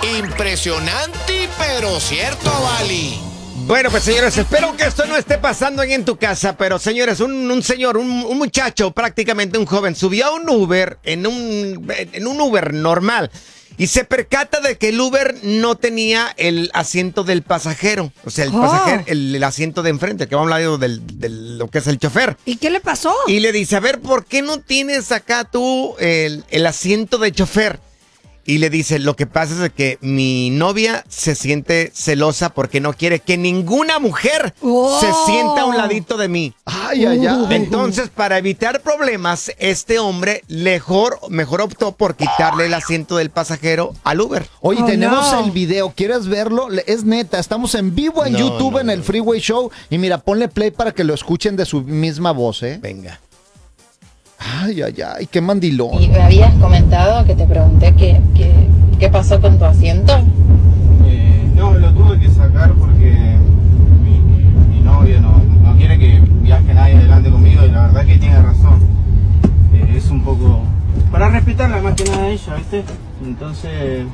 Impresionante, pero cierto, Bali. Bueno, pues señores, espero que esto no esté pasando ahí en tu casa, pero señores, un muchacho, prácticamente un joven, subió a un Uber, en un Uber normal, y se percata de que el Uber no tenía el asiento del pasajero, o sea, el asiento de enfrente, que va a un lado de lo que es el chofer. ¿Y qué le pasó? Y le dice, a ver, ¿por qué no tienes acá tú el asiento de chofer? Y le dice, lo que pasa es que mi novia se siente celosa porque no quiere que ninguna mujer se sienta a un ladito de mí. Ay, ay, ay. Entonces, para evitar problemas, este hombre mejor optó por quitarle el asiento del pasajero al Uber. Oye, tenemos el video, ¿quieres verlo? Es neta, estamos en vivo en YouTube en el Freeway Show. Y mira, ponle play para que lo escuchen de su misma voz, ¿eh? Venga. Ay, ay, ay, qué mandilón. Y me habías comentado que te pregunté qué pasó con tu asiento. No, lo tuve que sacar porque mi novia no quiere que viaje nadie adelante conmigo y la verdad que tiene razón. Es un poco... para respetarla más que nada a ella, ¿viste? Entonces...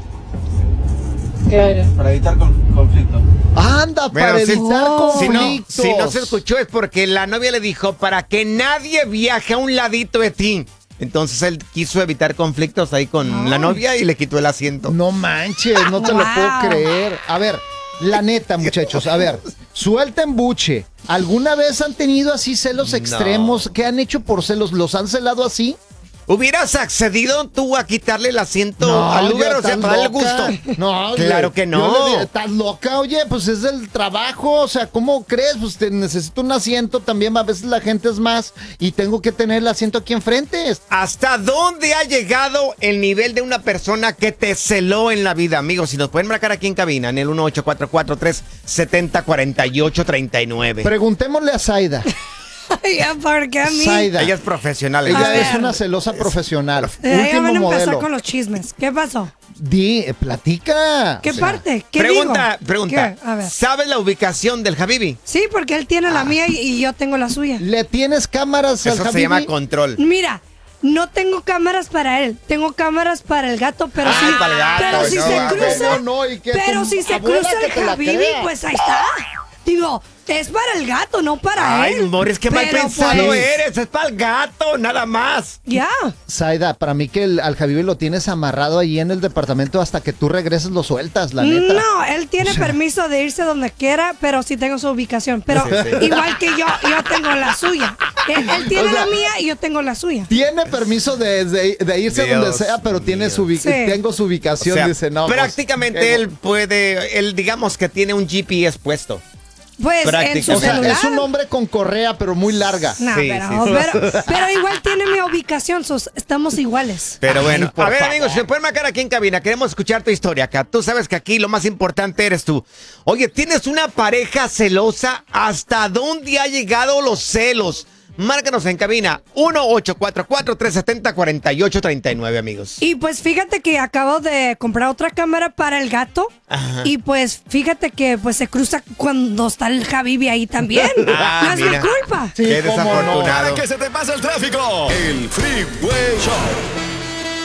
Claro. Para evitar conflictos. Anda, para evitar conflictos. Si no se escuchó es porque la novia le dijo para que nadie viaje a un ladito de ti. Entonces él quiso evitar conflictos ahí con la novia y le quitó el asiento. No manches, no te lo puedo creer. A ver, la neta, muchachos, a ver, suelten buche. ¿Alguna vez han tenido así celos extremos? ¿Qué han hecho por celos? ¿Los han celado así? ¿Hubieras accedido tú a quitarle el asiento al Uber? O sea, para darle gusto. No, claro que no. ¿Estás loca? Oye, pues es el trabajo. O sea, ¿cómo crees? Pues necesito un asiento también. A veces la gente es más y tengo que tener el asiento aquí enfrente. ¿Hasta dónde ha llegado el nivel de una persona que te celó en la vida, amigos? Si nos pueden marcar aquí en cabina, en el 1-844-370-4839. Preguntémosle a Zaida. ¿Por qué a mí? Zaida. Ella es profesional. Ella es una celosa profesional. Ya van a empezar modelo. con los chismes. ¿Qué pasó? Platica. ¿Qué parte? ¿Qué Pregunta. ¿Qué? A ver. ¿Sabes la ubicación del Habibi? Sí, porque él tiene la mía y yo tengo la suya. ¿Le tienes cámaras al Eso Habibi? se llama control. Mira, no tengo cámaras para él, tengo cámaras para el gato, pero para el gato, pero si no, se no, cruza, ¿y qué? pero Tu si se abuela cruza que el te la Habibi, crea. pues ahí está. Digo, es para el gato, no para él. Ay, Morris, qué mal Pero, pensado pues, eres. Es para el gato, nada más. Ya. Zaida, para mí que al Habibi lo tienes amarrado ahí en el departamento hasta que tú regreses lo sueltas, la neta. No, él tiene permiso de irse donde quiera, pero sí tengo su ubicación. Pero igual que yo tengo la suya. Él tiene la mía y yo tengo la suya. Tiene permiso de irse donde sea, pero tiene tengo su ubicación, O sea, dice, no. prácticamente él digamos que tiene un GPS puesto. Pues en su o sea, celular. es un hombre con correa, pero muy larga. No, Sí, pero igual tiene mi ubicación, estamos iguales. Pero bueno, por a ver, favor. amigos, se pueden marcar aquí en cabina. Queremos escuchar tu historia acá. Tú sabes que aquí lo más importante eres tú. Oye, ¿tienes una pareja celosa? ¿Hasta dónde ha llegado los celos? Márcanos en cabina 1-844-370-4839, amigos. Y pues fíjate que acabo de comprar otra cámara para el gato. Ajá. Y pues fíjate que pues se cruza cuando está el Habibi ahí también. No es mi mira. culpa. Sí, Qué cómo no. desafortunado. Para que se te pase el tráfico. El Freeway Show.